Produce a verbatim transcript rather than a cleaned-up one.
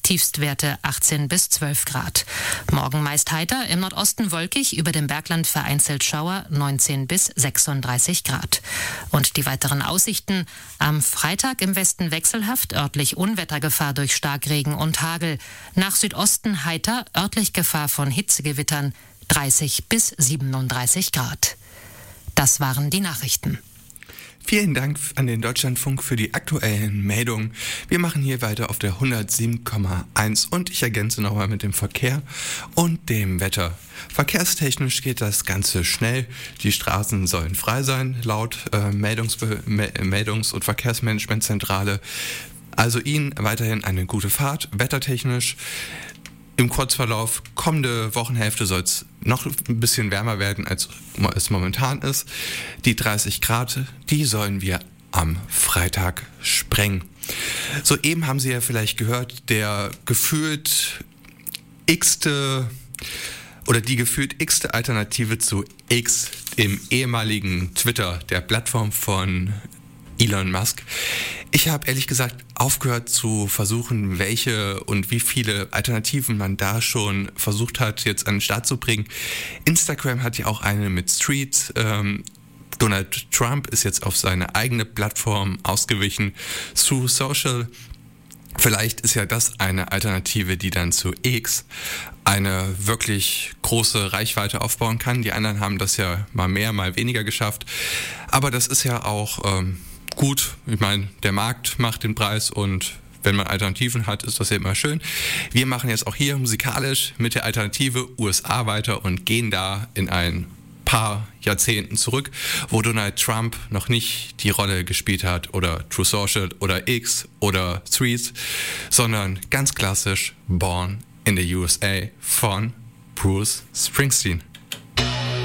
Tiefstwerte achtzehn bis zwölf Grad. Morgen meist heiter, im Nordosten wolkig, über dem Bergland vereinzelt Schauer, neunzehn bis sechsunddreißig Grad. Und die weiteren Aussichten: am Freitag im Westen wechselhaft, örtlich Unwettergefahr durch Starkregen und Hagel. Nach Südosten heiter, örtlich Gefahr von Hitzegewittern, dreißig bis siebenunddreißig Grad. Das waren die Nachrichten. Vielen Dank an den Deutschlandfunk für die aktuellen Meldungen. Wir machen hier weiter auf der hundertsieben Komma eins und ich ergänze nochmal mit dem Verkehr und dem Wetter. Verkehrstechnisch geht das Ganze schnell. Die Straßen sollen frei sein, laut äh, Meldungs- Me- Meldungs- und Verkehrsmanagementzentrale. Also Ihnen weiterhin eine gute Fahrt. Wettertechnisch im Kurzverlauf, kommende Wochenhälfte soll es noch ein bisschen wärmer werden, als es momentan ist. Die dreißig Grad, die sollen wir am Freitag sprengen. Soeben haben Sie ja vielleicht gehört, der gefühlt x-te oder die gefühlt x-te Alternative zu X, im ehemaligen Twitter, der Plattform von Elon Musk. Ich habe ehrlich gesagt aufgehört zu versuchen, welche und wie viele Alternativen man da schon versucht hat, jetzt an den Start zu bringen. Instagram hat ja auch eine mit Streets. Ähm, Donald Trump ist jetzt auf seine eigene Plattform ausgewichen, Truth Social. Vielleicht ist ja das eine Alternative, die dann zu X eine wirklich große Reichweite aufbauen kann. Die anderen haben das ja mal mehr, mal weniger geschafft. Aber das ist ja auch ähm, gut. Ich meine, der Markt macht den Preis und wenn man Alternativen hat, ist das ja immer schön. Wir machen jetzt auch hier musikalisch mit der Alternative U S A weiter und gehen da in ein paar Jahrzehnten zurück, wo Donald Trump noch nicht die Rolle gespielt hat oder Truth Social oder X oder Streets, sondern ganz klassisch Born in the U S A von Bruce Springsteen.